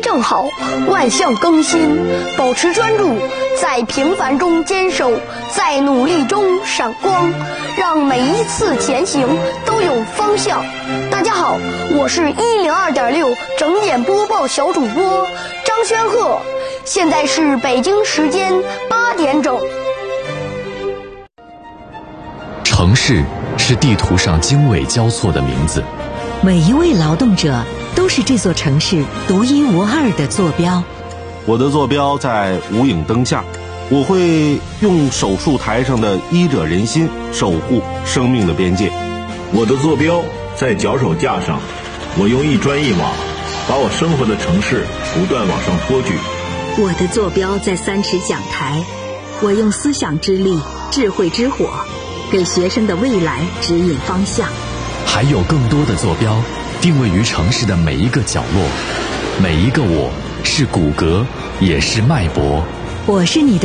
正好，万象更新，保持专注，在平凡中坚守，在努力中闪光，让每一次前行都有方向。大家好，我是102.6整点播报小主播张轩鹤，现在是北京时间8点整。 城市是地图上经纬交错的名字， 每一位劳动者都是这座城市独一无二的坐标。 我的坐标在无影灯下，我会用手术台上的医者仁心守护生命的边界。 我的坐标在脚手架上，我用一砖一瓦把我生活的城市不断往上托举。 我的坐标在3尺讲台，我用思想之力、智慧之火给学生的未来指引方向。 还有更多的坐标定位于城市的每一个角落，每一个我是骨骼，也是脉搏。 我是你的